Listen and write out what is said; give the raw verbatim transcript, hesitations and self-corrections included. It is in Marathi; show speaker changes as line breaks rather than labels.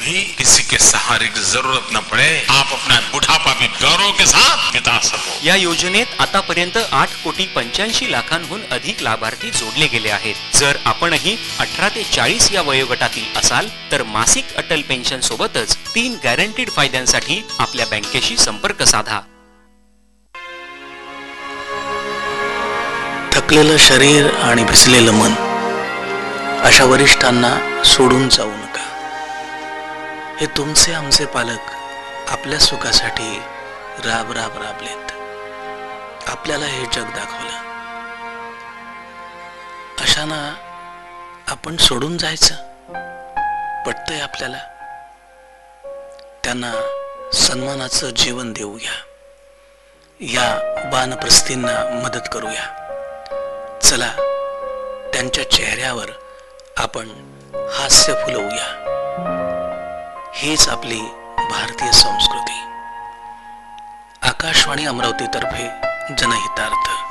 कभी किसी के सहारे की जरूरत न पड़े, आप अपना बुढ़ापा भी गौरव के साथ बिता सको।
या योजनेत आतापर्यंत आठ कोटी पंच्याऐंशी लाखांहून अधिक लाभार्थी जोडले गेले आहेत। जर आपणही अठरा ते चाळीस या वयोगटातील असाल तर मासिक अटल पेन्शन सोबतच तीन गॅरंटीड फायद्यांसाठी आपल्या बँकेशी संपर्क साधा।
थकलेलं शरीर आणि भिजलेलं मन अशा वरिष्ठांना सोडून जाऊ नका। हे तुमचे आमचे पालक आपल्या सुखासाठी राब राब राबलेत, आपल्याला हे जग दाखवलं। अशाना आपण सोडून जायचं पटतंय आपल्याला? त्यांना सन्मानाचं जीवन देऊया, या वानप्रस्थींना मदत करूया। चला त्यांच्या चेहऱ्यावर आपण हास्य फुलवूया। हीच आपली भारतीय संस्कृती। आकाशवाणी अमरावती तर्फे जनहितार्थ।